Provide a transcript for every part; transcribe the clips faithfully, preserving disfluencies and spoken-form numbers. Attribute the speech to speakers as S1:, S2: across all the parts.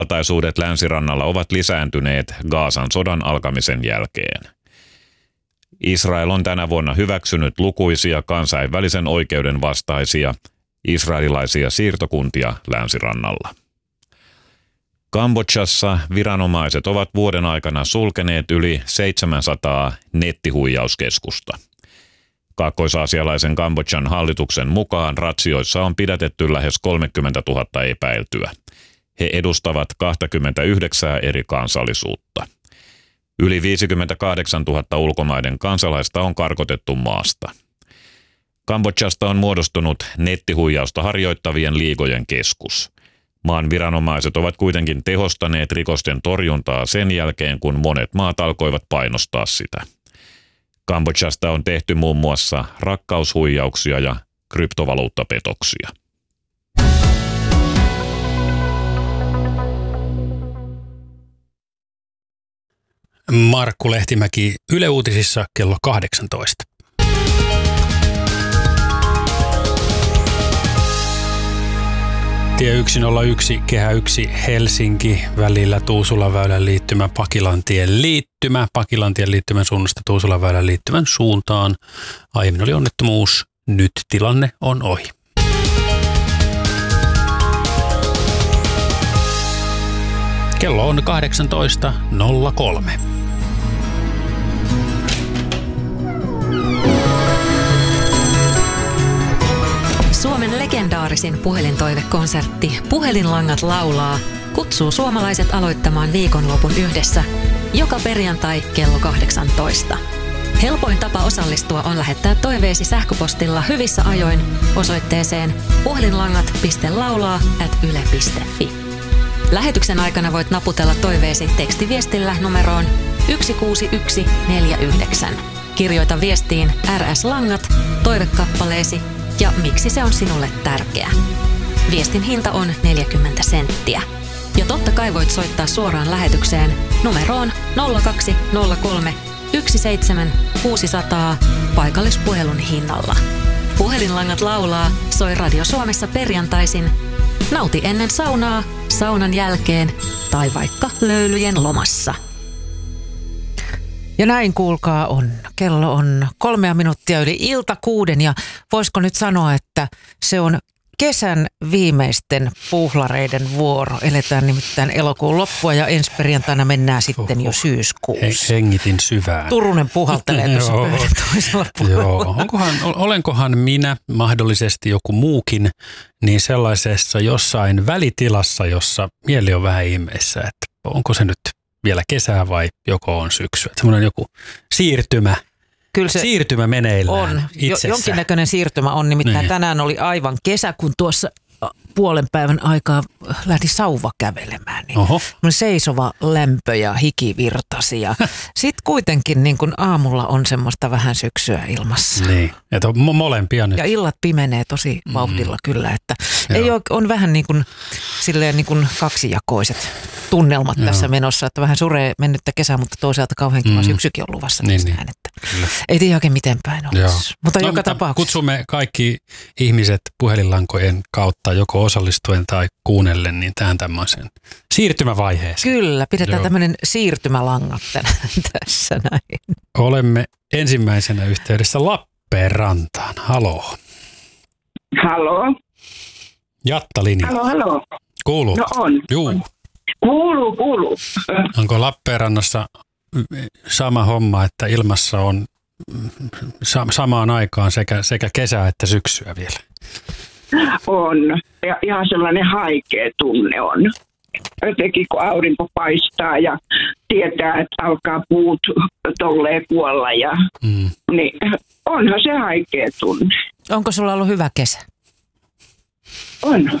S1: Väkivaltaisuudet länsirannalla ovat lisääntyneet Gazan sodan alkamisen jälkeen. Israel on tänä vuonna hyväksynyt lukuisia kansainvälisen oikeuden vastaisia israelilaisia siirtokuntia länsirannalla. Kambodžassa viranomaiset ovat vuoden aikana sulkeneet yli seitsemänsataa nettihuijauskeskusta. Kaakkois-aasialaisen Kambodžan hallituksen mukaan ratsioissa on pidätetty lähes kolmekymmentätuhatta epäiltyä. He edustavat kaksikymmentäyhdeksän eri kansallisuutta. Yli viisikymmentäkahdeksantuhatta ulkomaiden kansalaista on karkotettu maasta. Kambodžasta on muodostunut nettihuijausta harjoittavien liigojen keskus. Maan viranomaiset ovat kuitenkin tehostaneet rikosten torjuntaa sen jälkeen, kun monet maat alkoivat painostaa sitä. Kambodžasta on tehty muun muassa rakkaushuijauksia ja kryptovaluuttapetoksia.
S2: Markku Lehtimäki, Yle Uutisissa kello kahdeksantoista. Tie yksi nolla yksi, Kehä yksi, Helsinki, välillä Tuusulanväylän liittymä, Pakilantien liittymä, Pakilantien liittymän suunnasta Tuusulanväylän liittymän suuntaan. Aiemmin oli onnettomuus, nyt tilanne on ohi. Kello on kahdeksantoista nolla kolme.
S3: Suomen legendaarisin puhelintoivekonsertti Puhelinlangat laulaa kutsuu suomalaiset aloittamaan viikonlopun yhdessä joka perjantai kello kahdeksantoista. Helpoin tapa osallistua on lähettää toiveesi sähköpostilla hyvissä ajoin osoitteeseen puhelinlangat piste laulaa ät yle piste fi. Lähetyksen aikana voit naputella toiveesi tekstiviestillä numeroon yksi kuusi yksi neljä yhdeksän. Kirjoita viestiin R S-langat, toivekappaleesi ja miksi se on sinulle tärkeä. Viestin hinta on neljäkymmentä senttiä. Ja totta kai voit soittaa suoraan lähetykseen numeroon nolla kaksi nolla kolme yksi seitsemän kuusi nolla nolla paikallispuhelun hinnalla. Puhelinlangat laulaa soi Radio Suomessa perjantaisin. Nauti ennen saunaa, saunan jälkeen tai vaikka löylyjen lomassa.
S4: Ja näin kuulkaa on. Kello on kolmea minuuttia yli ilta kuuden ja voisiko nyt sanoa, että se on kesän viimeisten puuhlareiden vuoro. Eletään nimittäin elokuun loppua ja ensi perjantaina mennään sitten Oho. jo syyskuussa.
S2: Hengitin syvään.
S4: Turunen puhaltelee tuossa pöydän toisella puolella.
S2: Joo. Onkohan, olenkohan minä, mahdollisesti joku muukin, niin sellaisessa jossain välitilassa, jossa mieli on vähän ihmeessä, että onko se nyt vielä kesää vai joko on syksyä. Semmoinen joku siirtymä. Kyllä se siirtymä meneillään
S4: on.
S2: itsessä.
S4: Jonkinnäköinen siirtymä on. Nimittäin niin. Tänään oli aivan kesä, kun tuossa puolen päivän aikaa lähti sauva kävelemään. Niin seisova lämpö ja hiki virtasi. Ja sitten kuitenkin niin kun aamulla on semmoista vähän syksyä ilmassa.
S2: Niin, että on mo- molempia nyt.
S4: Ja illat pimenee tosi vauhdilla mm. kyllä. Että ei ole, on vähän niin kuin, silleen niin kuin kaksijakoiset tunnelmat Joo. tässä menossa. Että vähän suree mennyttä kesää, mutta toisaalta kauhean kiva mm. syksykin on luvassa. Niin, niin. Että ei tiedä oikein miten päin olisi. Mutta no, joka tapauksessa.
S2: Kutsumme kaikki ihmiset puhelinlankojen kautta joko osallistuen tai kuunnellen niin tähän tämmöiseen siirtymävaiheeseen.
S4: Kyllä, pidetään Joo. tämmöinen siirtymälangat tässä näin.
S2: Olemme ensimmäisenä yhteydessä Lappeenrantaan. Haloo.
S5: Haloo.
S2: Jatta linja.
S5: Haloo, haloo.
S2: Kuuluu?
S5: No on.
S2: Juu.
S5: On. Kuuluu, kuuluu.
S2: Onko Lappeenrannassa sama homma, että ilmassa on samaan aikaan sekä, sekä kesää että syksyä vielä?
S5: On. Ja ihan sellainen haikea tunne on. Jotenkin kun aurinko paistaa ja tietää, että alkaa puut tolleen kuolla. Ja, mm. niin onhan se haikea tunne.
S4: Onko sulla ollut hyvä kesä?
S5: On.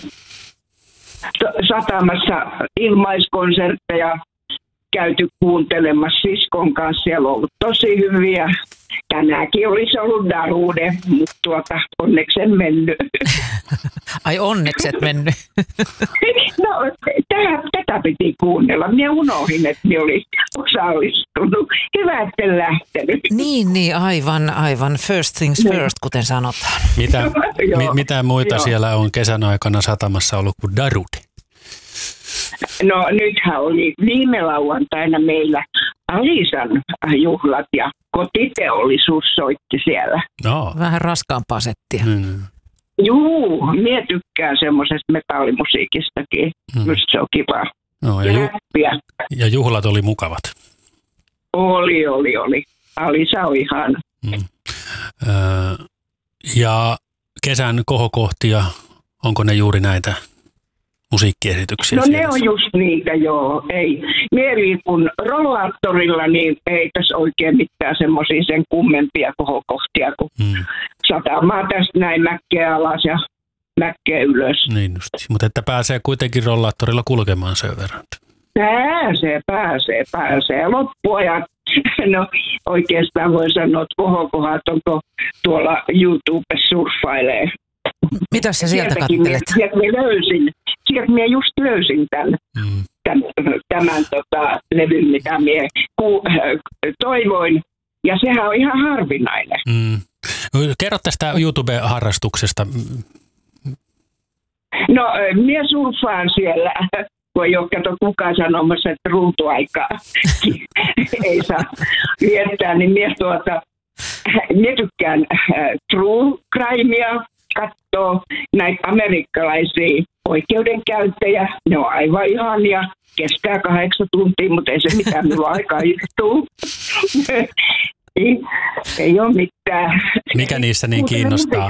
S5: Satamassa ilmaiskonsertteja käyty kuuntelemassa siskon kanssa. Siellä on ollut tosi hyviä. Tänäänkin olisi ollut darude, mutta tuota, onneksi en mennyt.
S4: Ai onneksi et mennyt.
S5: No, tätä, tätä piti kuunnella. Minä unohdin, että minä olin osallistunut. Hyvä, että en lähtenyt.
S4: Niin, niin, aivan, aivan. First things first, kuten sanotaan.
S2: Mitä, mi, mitä muita Joo. siellä on kesän aikana satamassa ollut kuin darude?
S5: No nythän oli viime lauantaina meillä Alisan juhlat ja kotiteollisuus soitti siellä.
S2: No.
S4: Vähän raskaampaa settiä.
S2: Mm.
S5: Juu, mie tykkään semmoisesta metallimusiikistakin. Mm. Just se on kiva.
S2: No, ja, ju- ja juhlat oli mukavat.
S5: Oli, oli, oli. Alisa on ihan.
S2: Mm. Öö, ja kesän kohokohtia, onko ne juuri näitä musiikkiesityksiä?
S5: No
S2: siellä?
S5: Ne on just niitä, joo. Ei. Mieli kun rollaattorilla, niin ei tässä oikein mitään semmoisia sen kummempia kohokohtia, kun mm. satamaa tästä näin mäkkeä alas ja mäkkeä ylös.
S2: Niin just. Mutta että pääsee kuitenkin rollaattorilla kulkemaan sen verran.
S5: Pääsee, pääsee, pääsee. Loppuajat, no oikeastaan voi sanoa, että kohokohat onko tuolla YouTube surffailee.
S4: Mitä sä sieltä kattelet?
S5: Sieltä minä löysin, sieltä minä just löysin tämän, mm. tämän, tämän tota, levyn, mitä minä ku, toivoin. Ja sehän on ihan harvinainen.
S2: Mm. Kerro tästä YouTube-harrastuksesta.
S5: No, minä surffaan siellä. Kun ei ole kato kukaan sanomassa, että ruutuaikaa ei saa viettää, niin minä tuota, minä tykkään äh, true crimea, katsoo näitä amerikkalaisia oikeudenkäyntejä. Ne on aivan ihania, kestää kahdeksan tuntia, mutta ei se mitään, minulla aikaa istuu. ei, ei ole mitään.
S2: Mikä niissä niin kiinnostaa?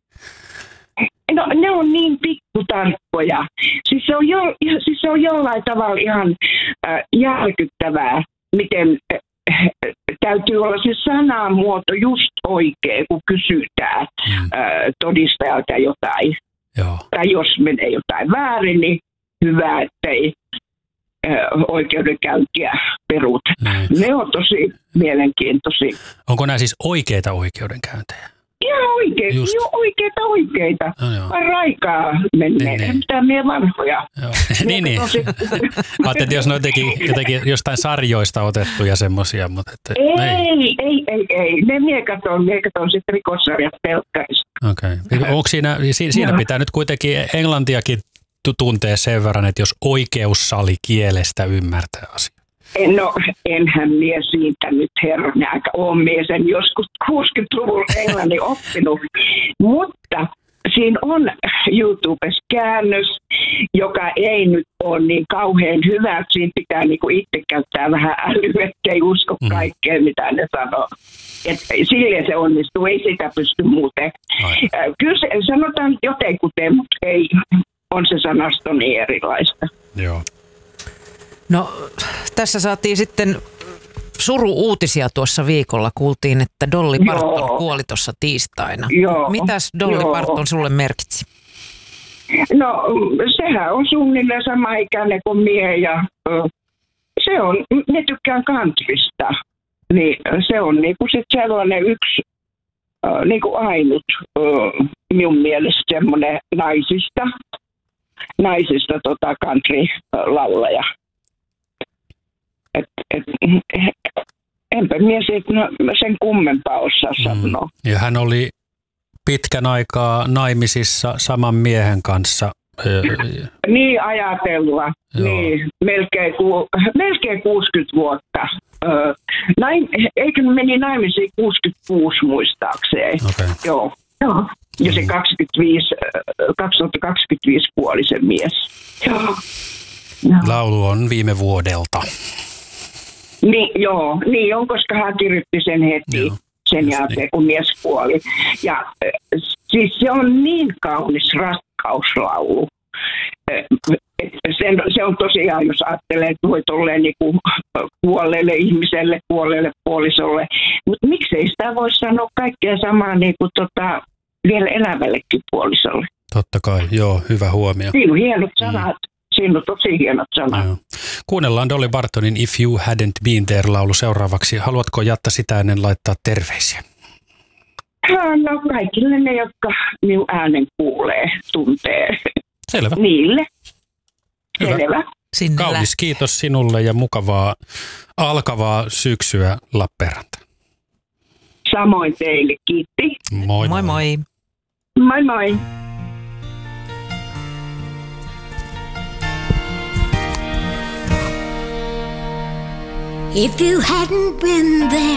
S5: No ne on niin pikkutarkkoja. Siis se on, jo, siis se on jollain tavalla ihan äh, järkyttävää, miten äh, täytyy olla se sanamuoto just oikein, kun kysytään mm. äh, todistajalta jotain.
S2: Joo.
S5: Tai jos menee jotain väärin, niin hyvä, ettei äh, oikeudenkäyntiä perut. Mm. Ne on tosi mielenkiintoisia.
S2: Onko nämä siis oikeita oikeudenkäyntejä?
S5: Ihan oikeita, jo oikeita, oikeita. No, raikaa menee, niin, mitä mie vanhoja.
S2: niin, niin. Tosi... Ajattelin, että jos ne on jotenkin, jotenkin jostain sarjoista otettuja semmoisia, mutta... Että,
S5: ei, ei, ei, ei. Ne mie katon, mie katon sitten rikossarjat telkkarista.
S2: Okei. Okay. Onko siinä, siinä pitää nyt kuitenkin englantiakin tuntee sen verran, että jos oikeussali kielestä ymmärtää asiaa?
S5: No, enhän mie siitä nyt herran aika ole mie sen joskus kuusikymmentäluvulla englannin oppinut, mutta siinä on YouTubessa käännös, joka ei nyt ole niin kauhean hyvä, että siinä pitää niinku itse käyttää vähän älyä, ettei usko kaikkea, mitä ne sanoo. Et silleen se onnistuu, ei sitä pysty muuten. Ai. Kyllä se, sanotaan jotenkuten, mutta ei, on se sanasto niin erilaista.
S2: Joo.
S4: No, tässä saatiin sitten suru-uutisia tuossa viikolla. Kuultiin, että Dolly Parton Joo. kuoli tuossa tiistaina.
S5: Joo.
S4: Mitäs Dolly Joo. Parton sulle merkitsi?
S5: No, sehän on suunnilleen sama ikäinen kuin mie ja se on, ne tykkään countrysta. Niin se on niinku sit sellainen yksi niinku ainut minun mielestä semmoinen naisista, naisista tota country-laulaja. Et, et, enpä mies no, sen kummempaa osaa sanoa.
S2: Mm. Ja hän oli pitkän aikaa naimisissa saman miehen kanssa.
S5: Niin ajatella. Niin, melkein, ku, melkein kuusikymmentä vuotta. Näin, eikö meni naimisiin kuusikymmentäkuusi muistaakseen?
S2: Okay.
S5: Joo. Joo. Ja se kaksikymmentäviisi, kaksituhattakaksikymmentäviisi kuoli se mies. Joo.
S2: Laulu on viime vuodelta.
S5: Niin, joo, niin on, koska hän kirjoitti sen heti joo, sen jälkeen, niin. kun mies kuoli. Ja siis se on niin kaunis rakkauslaulu. Sen, se on tosiaan, jos ajattelee, että voi tolleen niin kuolleelle ihmiselle, kuolleelle puolisolle. Mutta miksei sitä voi sanoa kaikkea samaa niin kuin tota, vielä elävällekin puolisolle.
S2: Totta kai, joo, hyvä huomio.
S5: Siinä on hienot sanat. Mm. Siinä on tosi hienot sanat.
S2: Joo. Kuunnellaan Dolly Partonin If You Hadn't Been There-laulu seuraavaksi. Haluatko Jatta sitä ennen laittaa terveisiä?
S5: No kaikille ne, jotka minun äänen kuulee, tuntee.
S2: Selvä.
S5: Niille.
S2: Hyvä.
S5: Selvä.
S4: Sinne
S2: Kaunis lähti. Kiitos sinulle ja mukavaa alkavaa syksyä Lappeenranta.
S5: Samoin teille, kiitti.
S2: Moi moi.
S4: Moi moi.
S5: Moi moi.
S6: If you hadn't been there,